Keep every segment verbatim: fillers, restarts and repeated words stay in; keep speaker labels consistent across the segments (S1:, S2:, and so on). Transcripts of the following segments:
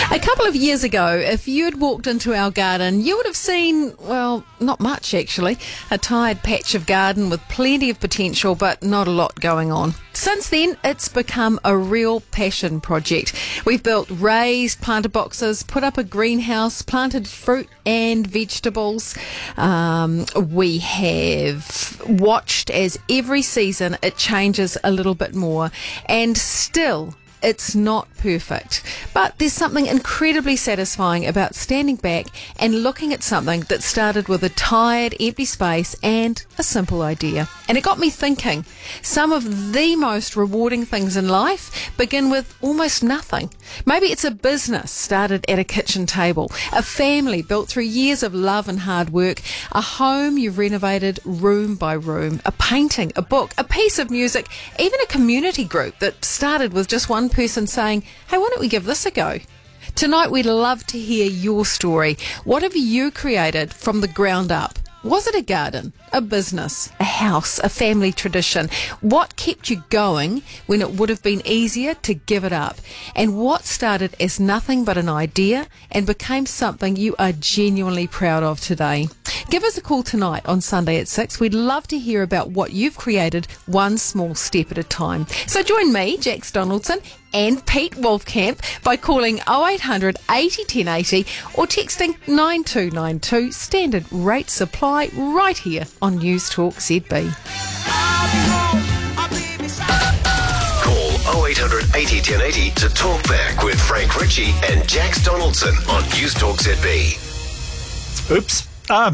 S1: A couple of years ago, if you had walked into our garden, you would have seen, well, not much actually, a tired patch of garden with plenty of potential but not a lot going on. Since then, it's become a real passion project. We've built raised planter boxes, put up a greenhouse, planted fruit and vegetables. Um, we have watched as every season it changes a little bit more, and still it's not perfect, but there's something incredibly satisfying about standing back and looking at something that started with a tired, empty space and a simple idea. And it got me thinking, some of the most rewarding things in life begin with almost nothing. Maybe it's a business started at a kitchen table, a family built through years of love and hard work, a home you've renovated room by room, a painting, a book, a piece of music, even a community group that started with just one person saying, hey, why don't we give this a go? Tonight we'd love to hear your story. What have you created from the ground up? Was it a garden, a business, a house, a family tradition? What kept you going when it would have been easier to give it up? And what started as nothing but an idea and became something you are genuinely proud of today? Give us a call tonight on Sunday at six. We'd love to hear about what you've created one small step at a time. So join me, Jax Donaldson, and Pete Wolfcamp by calling oh eight hundred eighty ten eighty or texting nine two nine two, standard rate supply, right here on News Talk Z B.
S2: Call oh eight hundred eighty ten eighty to talk back with Frank Ritchie and Jax Donaldson on News Talk Z B.
S3: Oops. Um.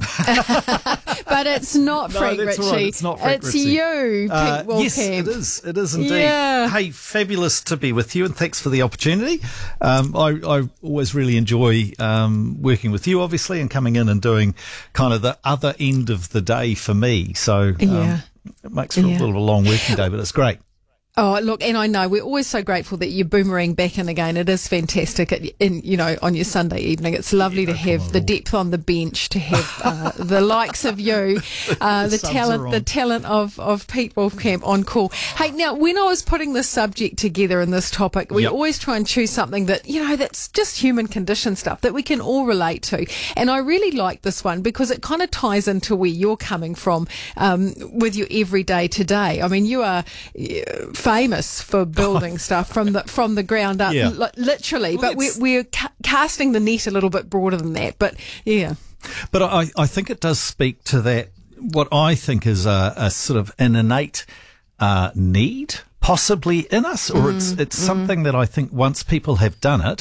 S1: But it's not
S3: no,
S1: Frank
S3: that's
S1: Ritchie.
S3: Right. It's not Frank
S1: It's
S3: Ritchie.
S1: you, Pete
S3: uh,
S1: Wolfcamp.
S3: Yes, it is. It is indeed.
S1: Yeah.
S3: Hey, fabulous to be with you, and thanks for the opportunity. Um, I, I always really enjoy um, working with you, obviously, and coming in and doing kind of the other end of the day for me. So um,
S1: Yeah.
S3: it makes for
S1: Yeah.
S3: a little bit of a long working day, but it's great.
S1: Oh, look, and I know we're always so grateful that you boomerang back in again. It is fantastic, at, in you know, on your Sunday evening. It's lovely
S3: Yeah,
S1: to have the depth on the bench, to have uh, the likes of you, uh, the,
S3: The subs
S1: talent,
S3: are
S1: the
S3: on.
S1: talent of, of Pete Wolfcamp on call. Hey, now when I was putting this subject together and this topic, we
S3: Yep.
S1: always try and choose something that you know that's just human condition stuff that we can all relate to. And I really like this one because it kind of ties into where you're coming from um, with your everyday today. I mean, you are uh, famous for building stuff from the from the ground up,
S3: Yeah.
S1: li- literally. But we're,
S3: Let's-
S1: we're ca- casting the net a little bit broader than that. But yeah,
S3: But I, I think it does speak to that, what I think is a, a sort of an innate uh, need, possibly in us, or it's it's something that I think once people have done it,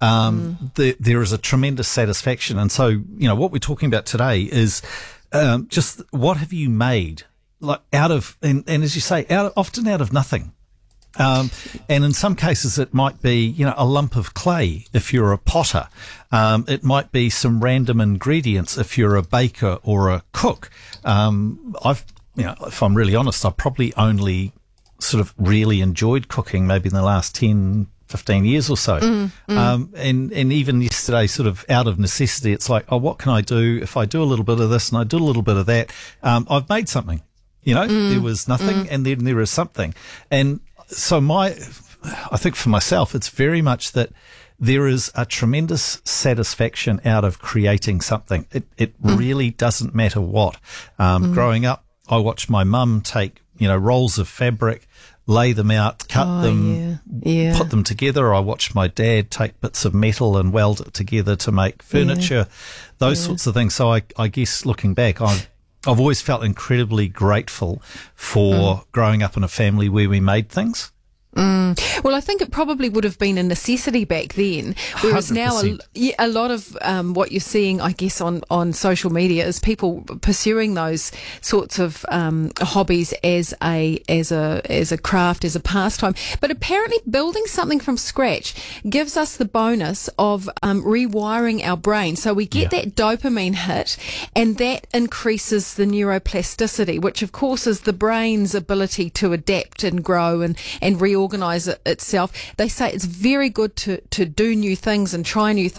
S3: um, the, there is a tremendous satisfaction. And so, you know, what we're talking about today is um, just what have you made, like out of, and, and as you say, out often out of nothing. Um, and in some cases it might be, you know, a lump of clay if you're a potter. Um, it might be some random ingredients if you're a baker or a cook. Um, I've, you know, if I'm really honest, I've probably only sort of really enjoyed cooking maybe in the last ten, fifteen years or so. Mm, mm. Um, and, and even yesterday, sort of out of necessity, it's like, oh, what can I do if I do a little bit of this and I do a little bit of that? Um, I've made something, you know, mm, there was nothing mm. and then there is something. And so my, I think for myself, it's very much that there is a tremendous satisfaction out of creating something. It it mm. really doesn't matter what. Um, mm. Growing up, I watched my mum take, you know, rolls of fabric, lay them out, cut
S1: oh,
S3: them,
S1: yeah. Yeah.
S3: put them together. I watched my dad take bits of metal and weld it together to make furniture, yeah. those yeah. sorts of things. So I, I guess looking back, I've I've always felt incredibly grateful for mm. growing up in a family where we made things.
S1: Mm. Well, I think it probably would have been a necessity back then, whereas now a, yeah, a lot of um, what you're seeing, I guess, on, on social media is people pursuing those sorts of um, hobbies as a as a as a craft, as a pastime. But apparently, building something from scratch gives us the bonus of um, rewiring our brain, so we get yeah. that dopamine hit, and that increases the neuroplasticity, which of course is the brain's ability to adapt and grow and and reorganize it itself. They say it's very good to to do new things and try new things.